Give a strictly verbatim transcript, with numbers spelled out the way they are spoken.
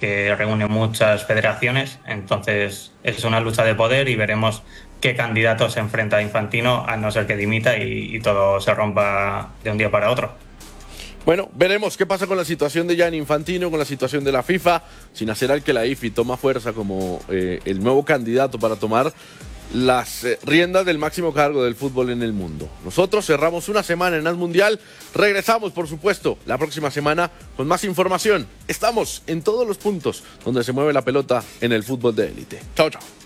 que reúne muchas federaciones, entonces es una lucha de poder y veremos qué candidato se enfrenta a Infantino, a no ser que dimita y, y todo se rompa de un día para otro. Bueno, veremos qué pasa con la situación de Gianni Infantino, con la situación de la FIFA, sin hacer al que la I F I toma fuerza como eh, el nuevo candidato para tomar las eh, riendas del máximo cargo del fútbol en el mundo. Nosotros cerramos una semana en el Mundial, regresamos por supuesto la próxima semana con más información. Estamos en todos los puntos donde se mueve la pelota en el fútbol de élite. Chao, chao.